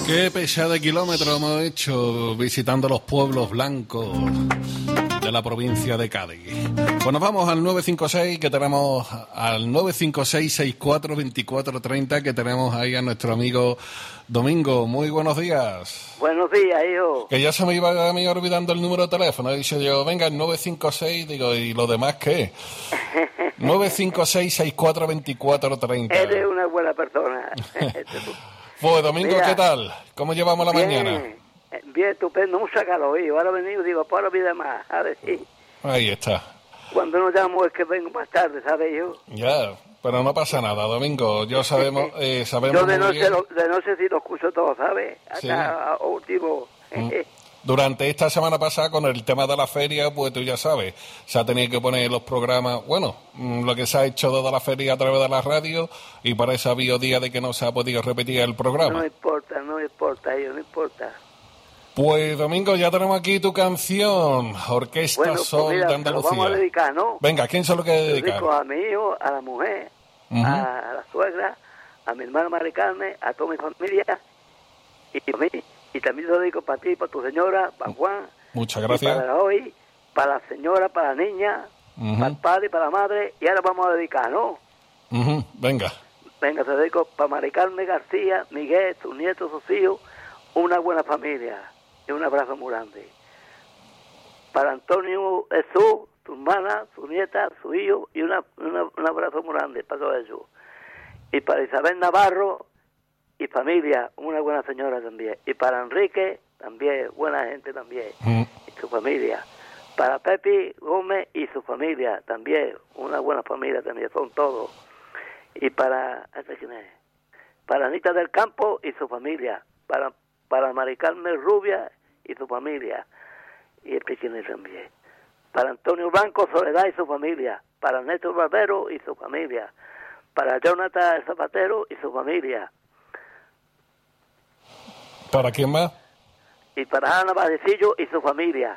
Qué pesada de kilómetros hemos hecho visitando los pueblos blancos de la provincia de Cádiz. Pues nos vamos al 956, que tenemos al 956-642430, que tenemos ahí a nuestro amigo Domingo. Muy buenos días. Buenos días, hijo. Que ya se me iba a mí olvidando el número de teléfono. He dicho yo, venga, el 956, digo, ¿y lo demás qué? 956-642430. Eres una buena persona. Pues Domingo, mira, ¿qué tal? ¿Cómo llevamos la mañana? Bien, estupendo, mucha calor, hijo. Ahora venido, digo, para vida más, a ver si... Ahí está. Cuando no llamo es que vengo más tarde, ¿sabes, hijo? Ya, pero no pasa nada, Domingo. Yo sabemos yo de noche sí lo escucho todo, ¿sabes? Hasta sí. Último. Durante esta semana pasada, con el tema de la feria, pues tú ya sabes, se ha tenido que poner los programas, bueno, lo que se ha hecho de la feria a través de la radio, y para eso ha habido días de que no se ha podido repetir el programa. No importa, hijo, no importa. Pues, Domingo, ya tenemos aquí tu canción, Orquesta Sol de Andalucía. Vamos a dedicar, ¿no? Venga, ¿a quién se lo quiere dedicar? Dedico a mi hijo, a la mujer, a la suegra, a mi hermana Mari Carmen, a toda mi familia, y a mí. Y también lo dedico para ti, para tu señora, para Juan. Muchas gracias. Para hoy, para la señora, para la niña, para el padre, para la madre. Y ahora vamos a dedicar, ¿no? Venga. Venga, te dedico para Mari Carmen García, Miguel, sus nietos, sus hijos, una buena familia y un abrazo muy grande. Para Antonio Jesús, su hermana, su nieta, su hijo y un abrazo muy grande para todo eso. Y para Isabel Navarro y familia, una buena señora también. Y para Enrique, también, buena gente también, y su familia. Para Pepi Gómez y su familia, también, una buena familia también, son todos. Y para, ¿quién es? Para Anita del Campo y su familia. Para Mari Carmen Rubia y su familia. Y quién es también. Para Antonio Blanco Soledad y su familia. Para Néstor Barbero y su familia. Para Jonathan Zapatero y su familia. ¿Para quién más? Y para Ana Badecillo y su familia.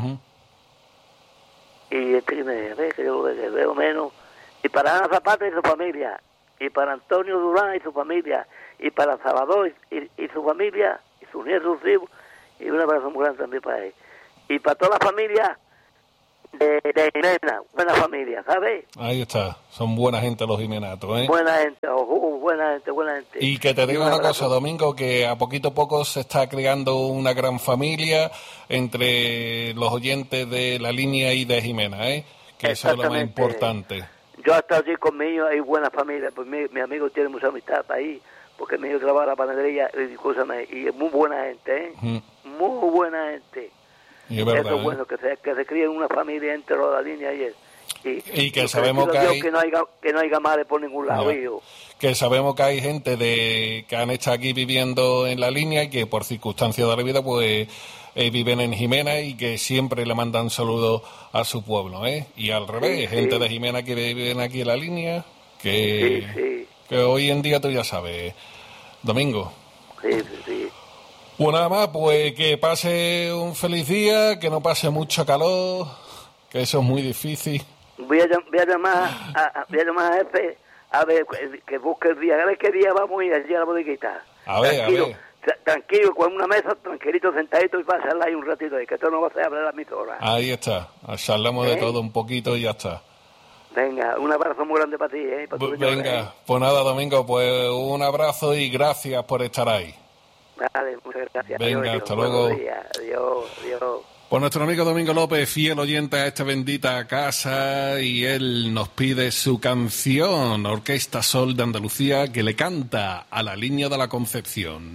Y que yo veo menos. Y para Ana Zapata y su familia. Y para Antonio Durán y su familia. Y para Salvador y su familia. Y sus nietos, sus hijos. Y un abrazo muy grande también para él. Y para toda la familia de Jimena, buena familia, ¿sabes? Ahí está, son buena gente los jimenatos, ¿eh? Buena gente, buena gente. Y que te digo una cosa, Domingo, que a poquito a poco se está creando una gran familia entre los oyentes de la línea y de Jimena, ¿eh? Que eso es lo más importante. Yo hasta allí con mi hijo hay buena familia, pues mi amigo tiene mucha amistad para ahí, porque mi hijo trabaja en la panadería y es muy buena gente, ¿eh? Muy buena gente. Y es verdad, eso es bueno, que se críe una familia entre la línea y que sabemos que hay... que no haya males por ningún lado, hijo. Que sabemos que hay gente que han estado aquí viviendo en la línea y que por circunstancias de la vida pues viven en Jimena y que siempre le mandan saludos a su pueblo, ¿eh? Y al revés, gente de Jimena que viven aquí en la línea, que hoy en día tú ya sabes, Domingo. Sí. Pues nada más, pues que pase un feliz día, que no pase mucho calor, que eso es muy difícil. Voy a llamar a F a ver que busque el día, a ver qué día vamos a ir allí a la bodeguita. A ver. Tranquilo, con una mesa, tranquilito, sentadito y pasarla ahí un ratito, y que esto no va a ser hablar a mis horas. Ahí está, charlamos de todo un poquito y ya está. Venga, un abrazo muy grande para ti, para tu señora, Venga, pues nada, Domingo, pues un abrazo y gracias por estar ahí. Vale, muchas gracias. Venga, hasta luego. Adiós. Pues nuestro amigo Domingo López, fiel oyente a esta bendita casa, y él nos pide su canción, Orquesta Sol de Andalucía, que le canta a la línea de la Concepción.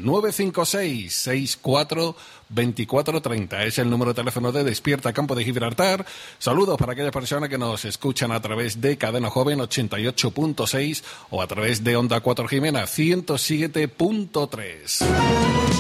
956-64-2430 es el número de teléfono de Despierta Campo de Gibraltar. Saludos para aquellas personas que nos escuchan a través de Cadena Joven 88.6 o a través de Onda 4 Jimena 107.3.